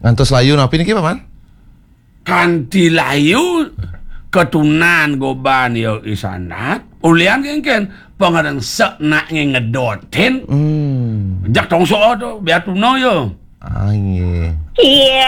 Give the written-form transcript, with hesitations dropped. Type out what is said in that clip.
Ngantos layu napi niki Paman? Kanti layu ketunan goban yo isanat ulian kengken pangadang sekna ngedoten jak tongso to biar tuno yo Ah, nggih. Iya.